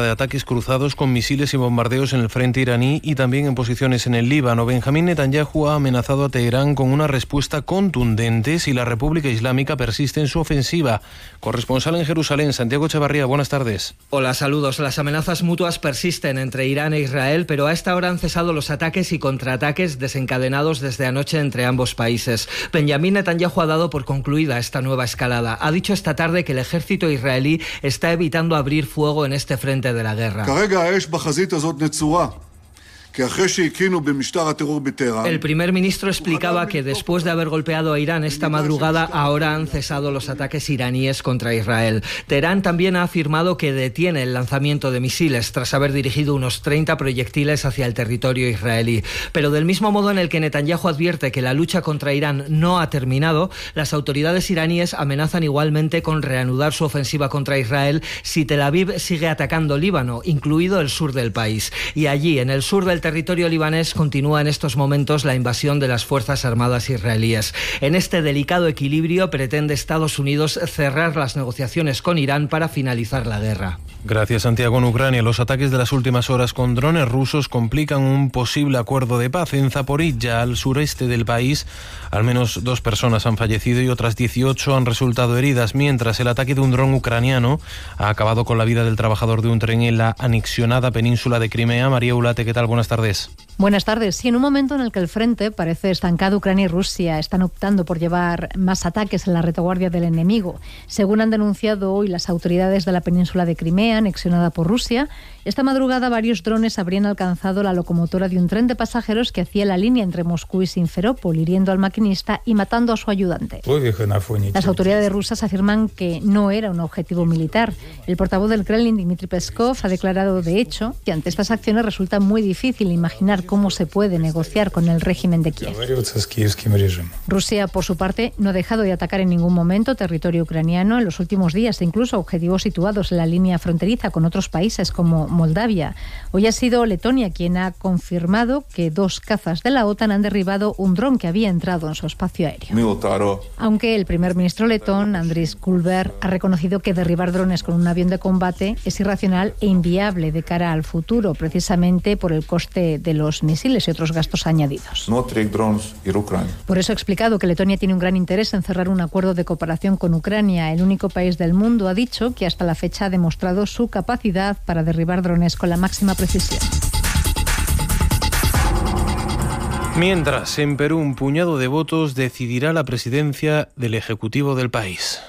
de ataques cruzados con misiles y bombardeos en el frente iraní y también en posiciones en el Líbano. Benjamín Netanyahu ha amenazado a Teherán con una respuesta contundente si la República Islámica persiste en su ofensiva. Corresponsal en Jerusalén, Santiago Echevarría, buenas tardes. Hola, saludos. Las amenazas mutuas persisten entre Irán e Israel, pero a esta hora han cesado los ataques y contraataques desencadenados desde anoche entre ambos países. Benjamín Netanyahu ha dado por concluida esta nueva escalada. Ha dicho esta tarde que el ejército israelí está evitando abrir fuego en este frente de la guerra. El primer ministro explicaba que después de haber golpeado a Irán esta madrugada, ahora han cesado los ataques iraníes contra Israel. Teherán también ha afirmado que detiene el lanzamiento de misiles tras haber dirigido unos 30 proyectiles hacia el territorio israelí. Pero del mismo modo en el que Netanyahu advierte que la lucha contra Irán no ha terminado, las autoridades iraníes amenazan igualmente con reanudar su ofensiva contra Israel si Tel Aviv sigue atacando Líbano, incluido el sur del país. Y allí, en el sur del territorio libanés, continúa en estos momentos la invasión de las Fuerzas Armadas israelíes. En este delicado equilibrio pretende Estados Unidos cerrar las negociaciones con Irán para finalizar la guerra. Gracias, Santiago. En Ucrania, los ataques de las últimas horas con drones rusos complican un posible acuerdo de paz. En Zaporilla, al sureste del país, al menos 2 personas han fallecido y otras 18 han resultado heridas, mientras el ataque de un dron ucraniano ha acabado con la vida del trabajador de un tren en la anexionada península de Crimea. María Ulate, ¿qué tal? Buenas tardes. Buenas tardes. Sí, en un momento en el que el frente parece estancado, Ucrania y Rusia están optando por llevar más ataques en la retaguardia del enemigo. Según han denunciado hoy las autoridades de la península de Crimea, anexionada por Rusia, esta madrugada varios drones habrían alcanzado la locomotora de un tren de pasajeros que hacía la línea entre Moscú y Simferópol, hiriendo al maquinista y matando a su ayudante. Las autoridades rusas afirman que no era un objetivo militar. El portavoz del Kremlin, Dmitry Peskov, ha declarado, de hecho, que ante estas acciones resulta muy difícil imaginar cómo se puede negociar con el régimen de Kiev. Rusia, por su parte, no ha dejado de atacar en ningún momento territorio ucraniano en los últimos días, incluso objetivos situados en la línea fronteriza con otros países como Moldavia. Hoy ha sido Letonia quien ha confirmado que 2 cazas de la OTAN han derribado un dron que había entrado en su espacio aéreo. Aunque el primer ministro letón, Andris Kulber, ha reconocido que derribar drones con un avión de combate es irracional e inviable de cara al futuro, precisamente por el coste de los misiles y otros gastos añadidos. Por eso ha explicado que Letonia tiene un gran interés en cerrar un acuerdo de cooperación con Ucrania. El único país del mundo, ha dicho, que hasta la fecha ha demostrado su capacidad para derribar drones con la máxima precisión. Mientras, en Perú, un puñado de votos decidirá la presidencia del Ejecutivo del país.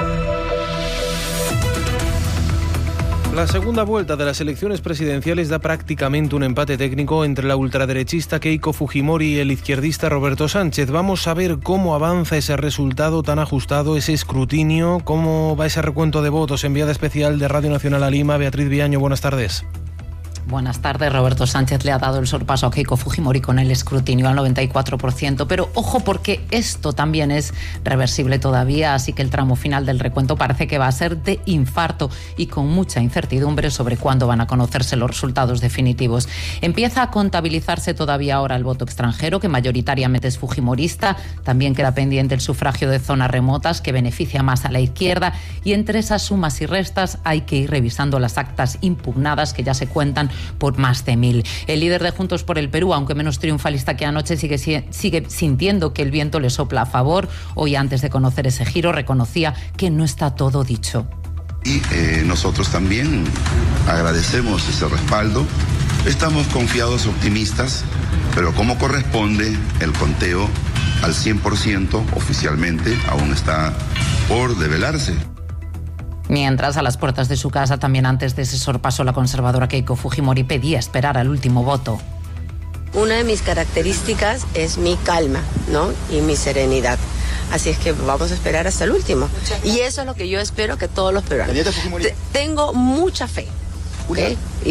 La segunda vuelta de las elecciones presidenciales da prácticamente un empate técnico entre la ultraderechista Keiko Fujimori y el izquierdista Roberto Sánchez. Vamos a ver cómo avanza ese resultado tan ajustado, ese escrutinio, cómo va ese recuento de votos. Enviada especial de Radio Nacional a Lima, Beatriz Viaño, buenas tardes. Buenas tardes. Roberto Sánchez le ha dado el sorpaso a Keiko Fujimori con el escrutinio al 94%, pero ojo porque esto también es reversible todavía, así que el tramo final del recuento parece que va a ser de infarto y con mucha incertidumbre sobre cuándo van a conocerse los resultados definitivos. Empieza a contabilizarse todavía ahora el voto extranjero, que mayoritariamente es fujimorista. También queda pendiente el sufragio de zonas remotas, que beneficia más a la izquierda, y entre esas sumas y restas hay que ir revisando las actas impugnadas, que ya se cuentan por más de 1000. El líder de Juntos por el Perú, aunque menos triunfalista que anoche, sigue sintiendo que el viento le sopla a favor. Hoy, antes de conocer ese giro, reconocía que no está todo dicho. Y nosotros también agradecemos ese respaldo. Estamos confiados, optimistas, pero como corresponde, el conteo al 100% oficialmente aún está por develarse. Mientras, a las puertas de su casa, también antes de ese sorpaso, la conservadora Keiko Fujimori pedía esperar al último voto. Una de mis características es mi calma, ¿no? Y mi serenidad. Así es que vamos a esperar hasta el último. Y eso es lo que yo espero que todos los peruanos. Tengo mucha fe, ¿okay? Y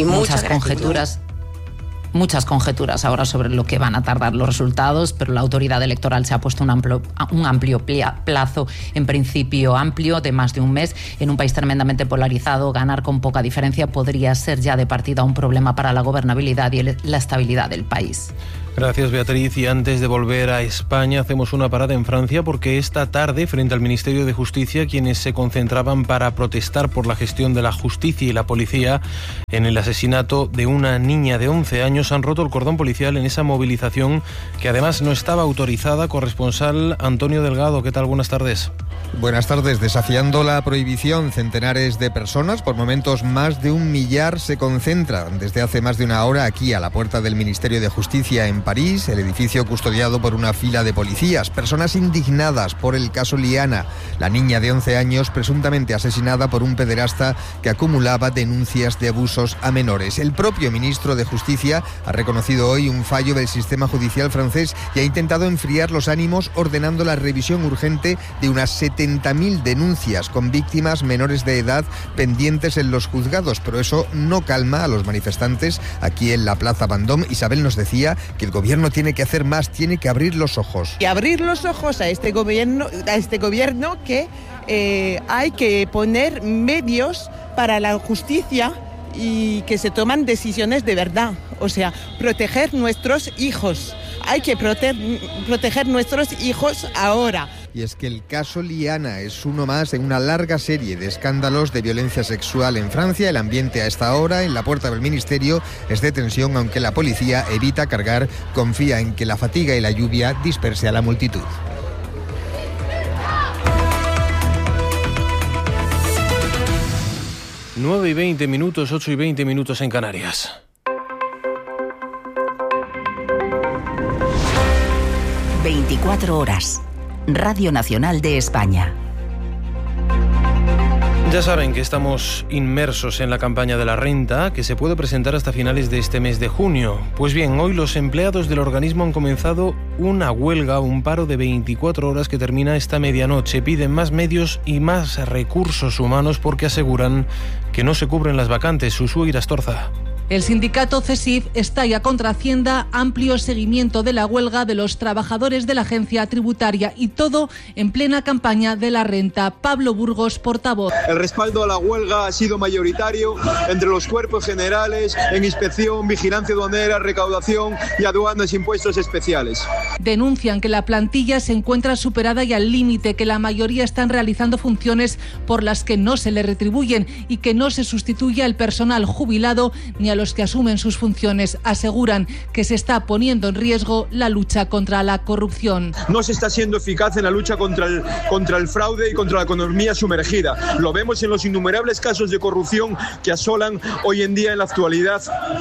muchas conjeturas ahora sobre lo que van a tardar los resultados, pero la autoridad electoral se ha puesto un amplio plazo, en principio amplio, de más de un mes. En un país tremendamente polarizado, ganar con poca diferencia podría ser ya de partida un problema para la gobernabilidad y la estabilidad del país. Gracias, Beatriz. Y antes de volver a España, hacemos una parada en Francia porque esta tarde, frente al Ministerio de Justicia, quienes se concentraban para protestar por la gestión de la justicia y la policía en el asesinato de una niña de 11 años han roto el cordón policial en esa movilización que además no estaba autorizada. Corresponsal Antonio Delgado, ¿qué tal? Buenas tardes. Buenas tardes. Desafiando la prohibición, centenares de personas, por momentos más de 1 millar, se concentran desde hace más de una hora aquí a la puerta del Ministerio de Justicia en París, el edificio custodiado por una fila de policías. Personas indignadas por el caso Liana, la niña de 11 años presuntamente asesinada por un pederasta que acumulaba denuncias de abusos a menores. El propio ministro de Justicia ha reconocido hoy un fallo del sistema judicial francés y ha intentado enfriar los ánimos ordenando la revisión urgente de unas 70.000 denuncias con víctimas menores de edad pendientes en los juzgados, pero eso no calma a los manifestantes aquí en la Plaza Vendôme. Isabel nos decía que el gobierno tiene que hacer más, tiene que abrir los ojos. Y abrir los ojos a este gobierno que hay que poner medios para la justicia y que se toman decisiones de verdad. O sea, proteger nuestros hijos. Hay que proteger nuestros hijos ahora. Y es que el caso Liana es uno más en una larga serie de escándalos de violencia sexual en Francia. El ambiente a esta hora en la puerta del ministerio es de tensión, aunque la policía evita cargar, confía en que la fatiga y la lluvia disperse a la multitud. Nueve y 20 minutos, 8 y 20 minutos en Canarias. ...24 horas... Radio Nacional de España. Ya saben que estamos inmersos en la campaña de la renta, que se puede presentar hasta finales de este mes de junio. Pues bien, hoy los empleados del organismo han comenzado una huelga, un paro de 24 horas que termina esta medianoche. Piden más medios y más recursos humanos porque aseguran que no se cubren las vacantes. Susu Irastorza. El sindicato CESIF estalla contra Hacienda amplio seguimiento de la huelga de los trabajadores de la agencia tributaria y todo en plena campaña de la renta. Pablo Burgos, portavoz. El respaldo a la huelga ha sido mayoritario entre los cuerpos generales en inspección, vigilancia aduanera, recaudación y aduanas e impuestos especiales. Denuncian que la plantilla se encuentra superada y al límite, que la mayoría están realizando funciones por las que no se le retribuyen y que no se sustituye al personal jubilado ni a los que asumen sus funciones. Aseguran que se está poniendo en riesgo la lucha contra la corrupción. No se está siendo eficaz en la lucha contra el fraude y contra la economía sumergida. Lo vemos en los innumerables casos de corrupción que asolan hoy en día en la actualidad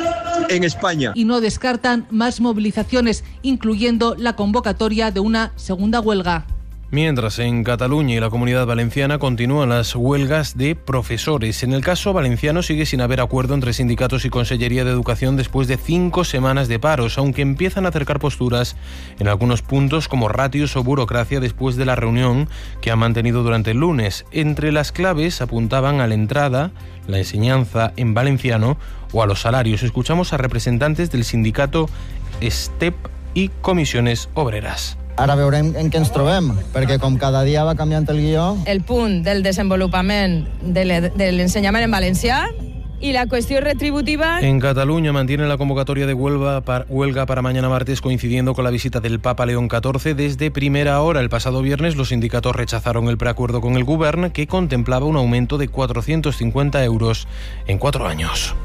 en España. Y no descartan más movilizaciones, incluyendo la convocatoria de una segunda huelga. Mientras, en Cataluña y la Comunidad Valenciana continúan las huelgas de profesores. En el caso valenciano sigue sin haber acuerdo entre sindicatos y Consellería de Educación después de 5 semanas de paros, aunque empiezan a acercar posturas en algunos puntos como ratios o burocracia después de la reunión que han mantenido durante el lunes. Entre las claves apuntaban a la entrada, la enseñanza en valenciano o a los salarios. Escuchamos a representantes del sindicato STEP y comisiones obreras. Ara veurem en què ens trobem, perquè com cada dia va canviant el guió... El punt del desenvolupament de l'ensenyament en valencià y la cuestión retributiva. En Cataluña mantienen la convocatoria de huelga para mañana martes, coincidiendo con la visita del Papa León XIV desde primera hora. El pasado viernes los sindicatos rechazaron el preacuerdo con el Govern, que contemplaba un aumento de 450 euros en 4 años.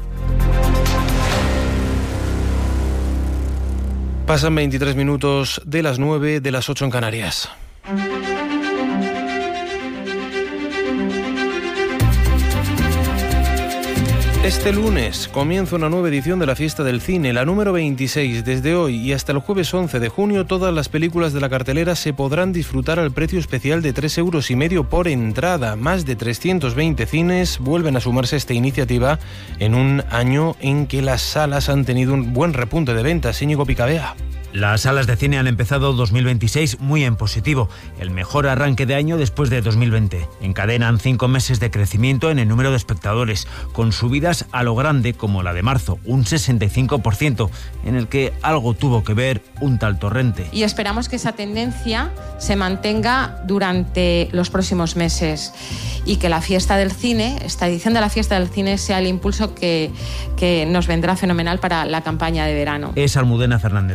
Pasan 23 minutos de las 9, de las 8 en Canarias. Este lunes comienza una nueva edición de la Fiesta del Cine, la número 26. Desde hoy y hasta el jueves 11 de junio, todas las películas de la cartelera se podrán disfrutar al precio especial de 3,5 € por entrada. Más de 320 cines vuelven a sumarse a esta iniciativa en un año en que las salas han tenido un buen repunte de ventas. Íñigo Picabea. Las salas de cine han empezado 2026 muy en positivo, el mejor arranque de año después de 2020. Encadenan 5 meses de crecimiento en el número de espectadores, con subidas a lo grande como la de marzo, un 65%, en el que algo tuvo que ver un tal Torrente. Y esperamos que esa tendencia se mantenga durante los próximos meses y que la fiesta del cine, esta edición de la Fiesta del Cine, sea el impulso que nos vendrá fenomenal para la campaña de verano. Es Almudena Fernández Golfín,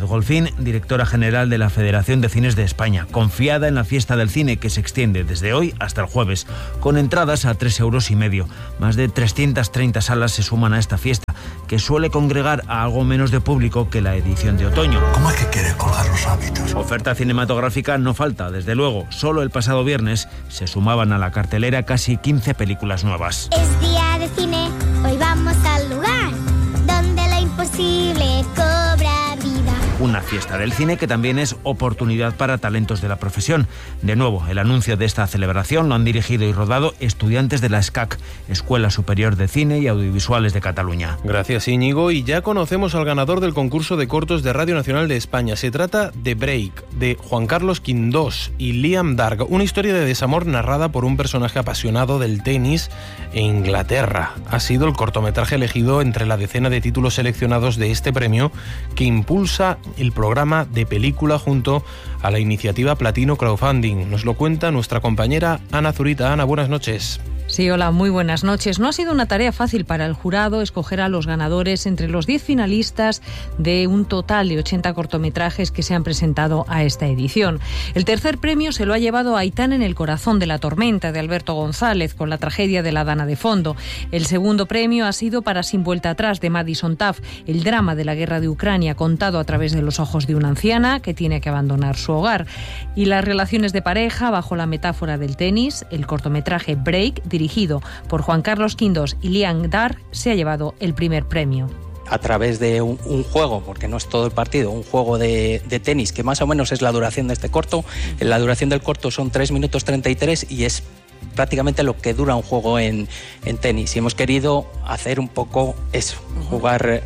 Martín, directora general de la Federación de Cines de España, confiada en la fiesta del cine que se extiende desde hoy hasta el jueves, con entradas a 3,5 €. Más de 330 salas se suman a esta fiesta, que suele congregar a algo menos de público que la edición de otoño. ¿Cómo es que quiere colgar los hábitos? Oferta cinematográfica no falta, desde luego. Solo el pasado viernes se sumaban a la cartelera casi 15 películas nuevas. Es día de cine, hoy vamos al lugar donde lo imposible cobra vida. Una fiesta del cine que también es oportunidad para talentos de la profesión. De nuevo, el anuncio de esta celebración lo han dirigido y rodado estudiantes de la SCAC, Escuela Superior de Cine y Audiovisuales de Cataluña. Gracias, Íñigo. Y ya conocemos al ganador del concurso de cortos de Radio Nacional de España. Se trata de Break, de Juan Carlos Quindós y Liam Darg, una historia de desamor narrada por un personaje apasionado del tenis en Inglaterra. Ha sido el cortometraje elegido entre la decena de títulos seleccionados de este premio que impulsa el programa de película junto a la iniciativa Platino Crowdfunding. Nos lo cuenta nuestra compañera Ana Zurita. Ana, buenas noches. Sí, hola, muy buenas noches. No ha sido una tarea fácil para el jurado escoger a los ganadores entre los 10 finalistas de un total de 80 cortometrajes que se han presentado a esta edición. El tercer premio se lo ha llevado Aitán en el corazón de la tormenta, de Alberto González, con la tragedia de la Dana de fondo. El segundo premio ha sido para Sin vuelta atrás, de Madison Taff, el drama de la guerra de Ucrania contado a través de los ojos de una anciana que tiene que abandonar su hogar. Y las relaciones de pareja bajo la metáfora del tenis, el cortometraje Break, dirigido por Juan Carlos Quindós y Liam Darg, se ha llevado el primer premio. A través de un juego, porque no es todo el partido, un juego de tenis, que más o menos es la duración de este corto. La duración del corto son 3 minutos 33 y es prácticamente lo que dura un juego en tenis. Y hemos querido hacer un poco eso, jugar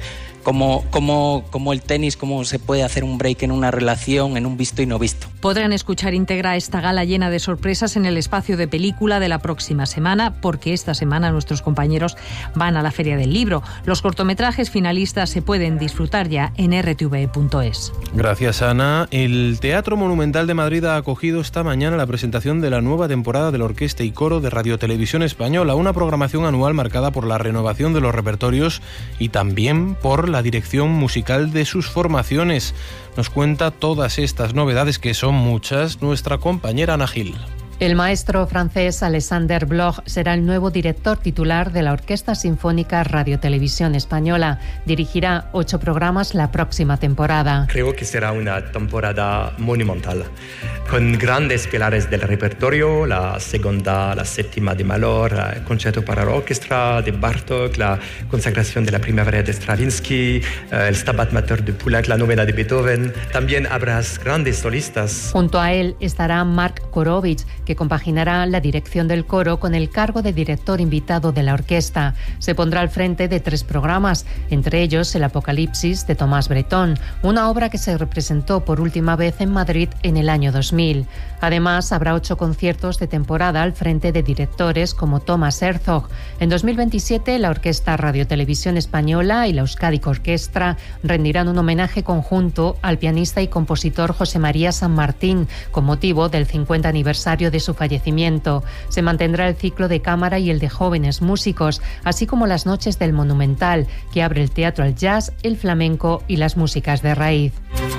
como el tenis, cómo se puede hacer un break en una relación, en un visto y no visto. Podrán escuchar íntegra esta gala llena de sorpresas en el espacio de película de la próxima semana, porque esta semana nuestros compañeros van a la Feria del Libro. Los cortometrajes finalistas se pueden disfrutar ya en rtve.es. Gracias, Ana. El Teatro Monumental de Madrid ha acogido esta mañana la presentación de la nueva temporada de la Orquesta y Coro de Radio Televisión Española, una programación anual marcada por la renovación de los repertorios y también por la dirección musical de sus formaciones. Nos cuenta todas estas novedades, que son muchas, nuestra compañera Ana Gil. El maestro francés Alexander Bloch será el nuevo director titular de la Orquesta Sinfónica Radio Televisión Española. Dirigirá 8 programas la próxima temporada. Creo que será una temporada monumental, con grandes pilares del repertorio, la segunda, la séptima de Mahler, el concierto para la orquesta de Bartók, la consagración de la primavera de Stravinsky, el Stabat Mater de Poulenc, la novena de Beethoven. También habrá grandes solistas. Junto a él estará Mark Korovich, que compaginará la dirección del coro con el cargo de director invitado de la orquesta. Se pondrá al frente de 3 programas, entre ellos el Apocalipsis de Tomás Bretón, una obra que se representó por última vez en Madrid en el año 2000. Además, habrá 8 conciertos de temporada al frente de directores como Thomas Herzog. En 2027, la Orquesta Radio Televisión Española y la Euskadi Orquestra rendirán un homenaje conjunto al pianista y compositor José María San Martín, con motivo del 50 aniversario de su fallecimiento. Se mantendrá el ciclo de cámara y el de jóvenes músicos, así como las noches del Monumental, que abre el teatro al jazz, el flamenco y las músicas de raíz.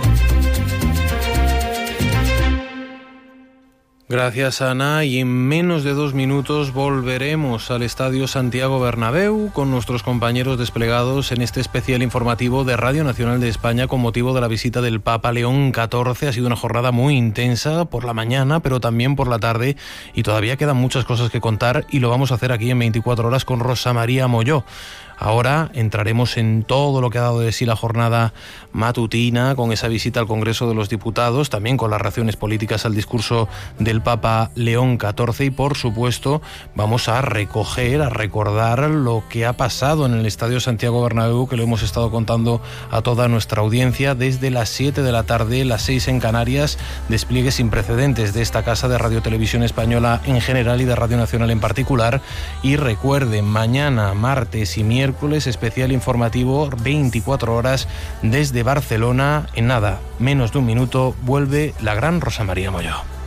Gracias, Ana. Y en menos de 2 minutos volveremos al Estadio Santiago Bernabéu con nuestros compañeros desplegados en este especial informativo de Radio Nacional de España con motivo de la visita del Papa León XIV. Ha sido una jornada muy intensa por la mañana, pero también por la tarde, y todavía quedan muchas cosas que contar, y lo vamos a hacer aquí en 24 horas con Rosa María Molló. Ahora entraremos en todo lo que ha dado de sí la jornada matutina, con esa visita al Congreso de los Diputados, también con las reacciones políticas al discurso del Papa León XIV, y por supuesto vamos a recordar lo que ha pasado en el Estadio Santiago Bernabéu, que lo hemos estado contando a toda nuestra audiencia desde las 7 de la tarde, las 6 en Canarias, despliegue sin precedentes de esta casa de Radio Televisión Española en general y de Radio Nacional en particular. Y recuerden, mañana, martes y miércoles, especial informativo 24 horas desde Barcelona. En nada, menos de un minuto, vuelve la gran Rosa María Molló.